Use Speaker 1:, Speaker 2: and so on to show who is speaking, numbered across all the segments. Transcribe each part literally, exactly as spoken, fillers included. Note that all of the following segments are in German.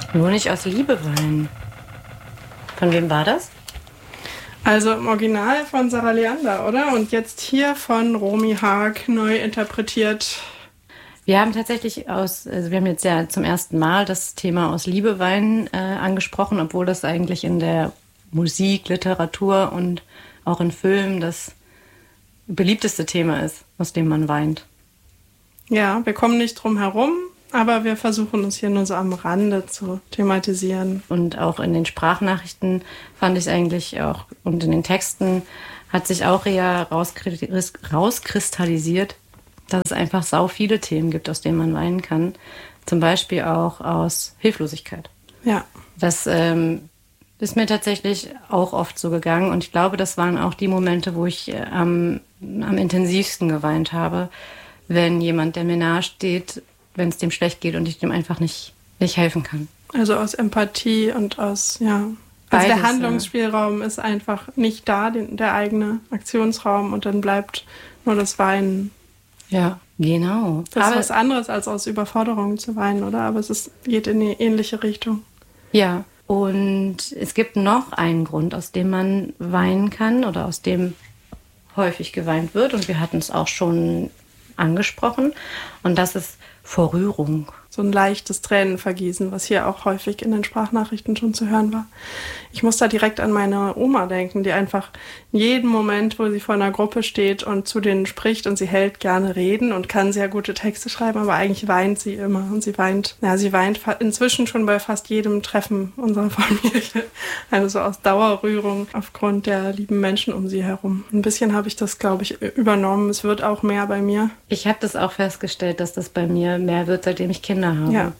Speaker 1: Nur nicht aus Liebe weinen. Von wem war das?
Speaker 2: Also im Original von Sarah Leander, oder? Und jetzt hier von Romy Haag neu interpretiert.
Speaker 1: Wir haben tatsächlich aus, also wir haben jetzt ja zum ersten Mal das Thema aus Liebe weinen äh, angesprochen, obwohl das eigentlich in der Musik, Literatur und auch in Filmen das beliebteste Thema ist, aus dem man weint.
Speaker 2: Ja, wir kommen nicht drum herum, aber wir versuchen uns hier nur so am Rande zu thematisieren.
Speaker 1: Und auch in den Sprachnachrichten fand ich es eigentlich auch, und in den Texten hat sich auch eher rauskristallisiert, dass es einfach sau viele Themen gibt, aus denen man weinen kann. Zum Beispiel auch aus Hilflosigkeit.
Speaker 2: Ja.
Speaker 1: Das ähm, ist mir tatsächlich auch oft so gegangen. Und ich glaube, das waren auch die Momente, wo ich äh, am, am intensivsten geweint habe, wenn jemand, der mir nahe steht, wenn es dem schlecht geht und ich dem einfach nicht, nicht helfen kann.
Speaker 2: Also aus Empathie und aus, ja... Also
Speaker 1: Beides,
Speaker 2: der Handlungsspielraum ja. ist einfach nicht da, den, der eigene Aktionsraum, und dann bleibt nur das Weinen.
Speaker 1: Ja, genau.
Speaker 2: Das
Speaker 1: Aber
Speaker 2: ist was anderes, als aus Überforderung zu weinen, oder? Aber es ist, geht in eine ähnliche Richtung.
Speaker 1: Ja, und es gibt noch einen Grund, aus dem man weinen kann oder aus dem häufig geweint wird. Und wir hatten es auch schon angesprochen. Und das ist vor Rührung.
Speaker 2: So ein leichtes Tränenvergießen, was hier auch häufig in den Sprachnachrichten schon zu hören war. Ich muss da direkt an meine Oma denken, die einfach in jedem Moment, wo sie vor einer Gruppe steht und zu denen spricht, und sie hält gerne Reden und kann sehr gute Texte schreiben, aber eigentlich weint sie immer. Und sie weint, ja, sie weint inzwischen schon bei fast jedem Treffen unserer Familie. Also so aus Dauerrührung aufgrund der lieben Menschen um sie herum. Ein bisschen habe ich das, glaube ich, übernommen. Es wird auch mehr bei mir.
Speaker 1: Ich habe das auch festgestellt, dass das bei mir mehr wird, seitdem ich Kinder habe.
Speaker 2: Ja.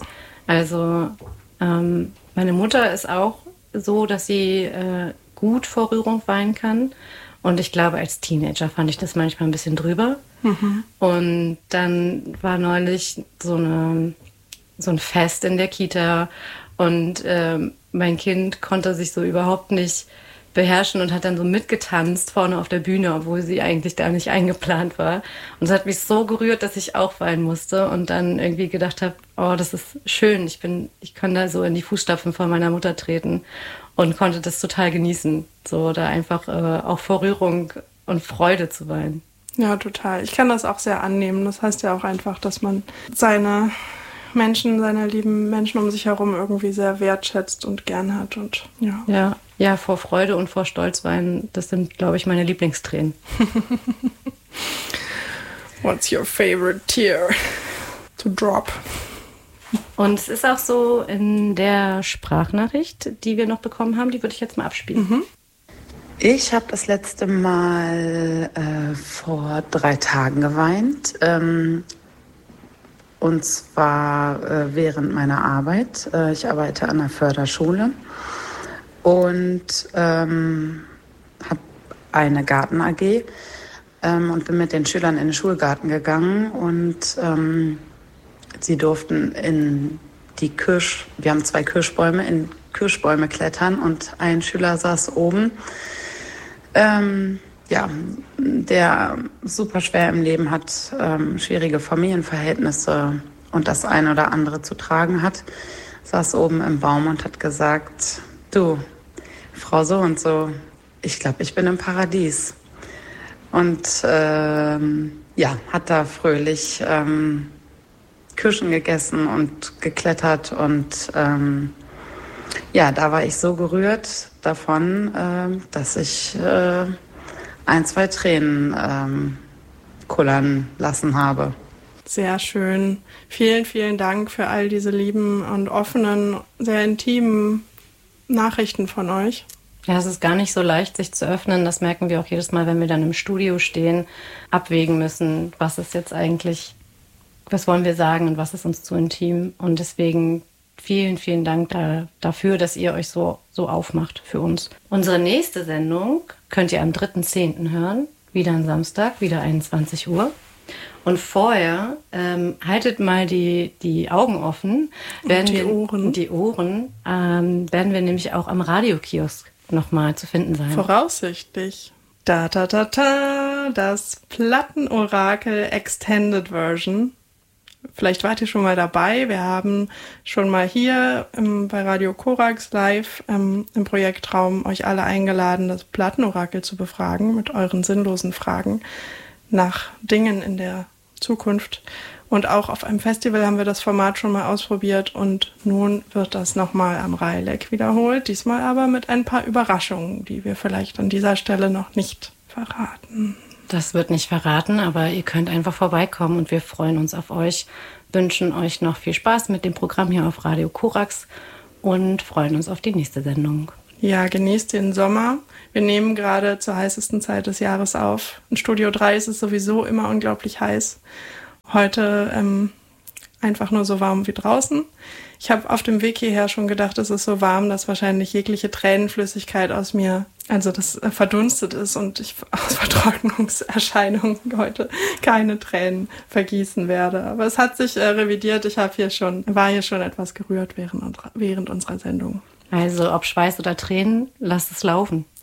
Speaker 1: Also ähm, meine Mutter ist auch so, dass sie äh, gut vor Rührung weinen kann. Und ich glaube, als Teenager fand ich das manchmal ein bisschen drüber.
Speaker 2: Mhm.
Speaker 1: Und dann war neulich so, eine, so ein Fest in der Kita. Und ähm, mein Kind konnte sich so überhaupt nicht beherrschen und hat dann so mitgetanzt vorne auf der Bühne, obwohl sie eigentlich da nicht eingeplant war. Und es hat mich so gerührt, dass ich auch weinen musste und dann irgendwie gedacht habe, oh, das ist schön. Ich bin, ich kann da so in die Fußstapfen von meiner Mutter treten und konnte das total genießen, so da einfach äh, auch vor Rührung und Freude zu weinen.
Speaker 2: Ja, total. Ich kann das auch sehr annehmen. Das heißt ja auch einfach, dass man seine Menschen, seine lieben Menschen um sich herum irgendwie sehr wertschätzt und gern hat. Und ja.
Speaker 1: Ja, ja, vor Freude und vor Stolz weinen, das sind, glaube ich, meine Lieblingstränen.
Speaker 2: What's your favorite tear to drop?
Speaker 1: Und es ist auch so in der Sprachnachricht, die wir noch bekommen haben, die würde ich jetzt mal abspielen.
Speaker 2: Mhm.
Speaker 3: Ich habe das letzte Mal äh, vor drei Tagen geweint. Ähm, und zwar äh, während meiner Arbeit. Äh, ich arbeite an der Förderschule und ähm, habe eine Garten-A G ähm, und bin mit den Schülern in den Schulgarten gegangen. Und ähm, sie durften in die Kirsch, wir haben zwei Kirschbäume, in Kirschbäume klettern, und ein Schüler saß oben. Ähm, ja, der super schwer im Leben hat, ähm, schwierige Familienverhältnisse und das eine oder andere zu tragen hat, saß oben im Baum und hat gesagt, du, Frau so und so, ich glaube, ich bin im Paradies. Und ähm, ja, hat da fröhlich ähm, Kirschen gegessen und geklettert, und ähm, ja, da war ich so gerührt davon, äh, dass ich äh, ein, zwei Tränen ähm, kullern lassen habe.
Speaker 2: Sehr schön. Vielen, vielen Dank für all diese lieben und offenen, sehr intimen Nachrichten von euch.
Speaker 1: Ja, es ist gar nicht so leicht, sich zu öffnen. Das merken wir auch jedes Mal, wenn wir dann im Studio stehen, abwägen müssen, was ist jetzt eigentlich, was wollen wir sagen und was ist uns zu intim. Und deswegen vielen, vielen Dank da, dafür, dass ihr euch so, so aufmacht für uns. Unsere nächste Sendung könnt ihr am dritten zehnten hören. Wieder am Samstag, wieder einundzwanzig Uhr. Und vorher ähm, haltet mal die, die Augen offen. Werden
Speaker 2: und die
Speaker 1: wir,
Speaker 2: Ohren.
Speaker 1: Die Ohren ähm, werden wir nämlich auch am Radiokiosk nochmal zu finden sein.
Speaker 2: Voraussichtlich. Da, da, da, da, das Plattenorakel Extended Version vielleicht wart ihr schon mal dabei. Wir haben schon mal hier ähm, bei Radio Korax live ähm, im Projektraum euch alle eingeladen, das Plattenorakel zu befragen mit euren sinnlosen Fragen nach Dingen in der Zukunft. Und auch auf einem Festival haben wir das Format schon mal ausprobiert und nun wird das nochmal am Raileck wiederholt, diesmal aber mit ein paar Überraschungen, die wir vielleicht an dieser Stelle noch nicht verraten.
Speaker 1: Das wird nicht verraten, aber ihr könnt einfach vorbeikommen und wir freuen uns auf euch, wünschen euch noch viel Spaß mit dem Programm hier auf Radio Korax und freuen uns auf die nächste Sendung.
Speaker 2: Ja, genießt den Sommer. Wir nehmen gerade zur heißesten Zeit des Jahres auf. In Studio drei ist es sowieso immer unglaublich heiß. Heute ähm, einfach nur so warm wie draußen. Ich habe auf dem Weg hierher schon gedacht, es ist so warm, dass wahrscheinlich jegliche Tränenflüssigkeit aus mir, also das äh, verdunstet ist und ich aus Vertrocknungserscheinungen heute keine Tränen vergießen werde. Aber es hat sich äh, revidiert. Ich habe hier schon, war hier schon etwas gerührt während, während unserer Sendung.
Speaker 1: Also ob Schweiß oder Tränen, lasst es laufen.